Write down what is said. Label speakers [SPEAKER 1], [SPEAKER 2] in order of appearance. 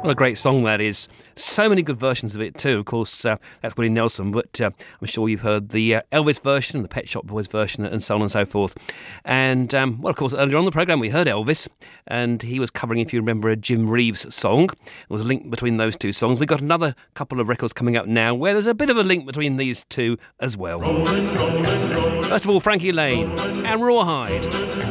[SPEAKER 1] What a great song that is. So many good versions of it too. Of course, that's Willie Nelson, but I'm sure you've heard the Elvis version, the Pet Shop Boys version, and so on and so forth. And, well, of course, earlier on the programme we heard Elvis, and he was covering, if you remember, a Jim Reeves song. There was a link between those two songs. We've got another couple of records coming up now where there's a bit of a link between these two as well. Rollin', rollin', rollin'. First of all, Frankie Laine and Rawhide.